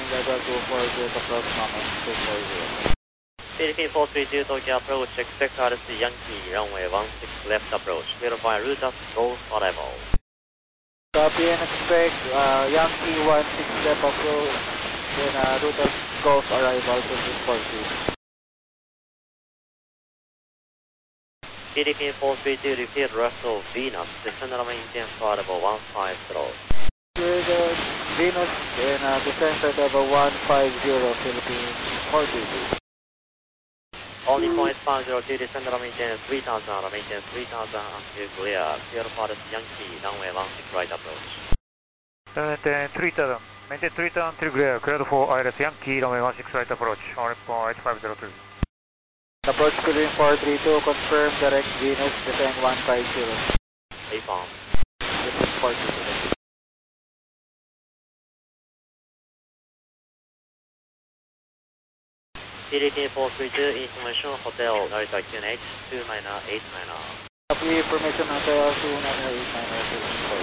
level 240 to approach moment 240. Philippine 432 Tokyo approach, expect RC Yankee, runway 16 left approach, verify route at Golf arrival. Copy and expect Yankee 16 left approach, then route at Golf arrival to 240. Philippine 432 repeat Russell Venus, descend runway maintain for level 150. Clear the Venus and descend at level 150 Philippine 432. Only point 502, descend runway maintain 3000, maintain 3000 until clear, clear for RC Yankee, runway 16 right approach. Maintain 3000, maintain 3000 until clear, cleared for ILS Yankee, runway 16 right approach, 1.8502. Approach Philippine 432, confirm direct Venus, descend 150. A-farm. Philippine 432. Philippine 432, information hotel, Narita QNH 29890. Copy information hotel 29890.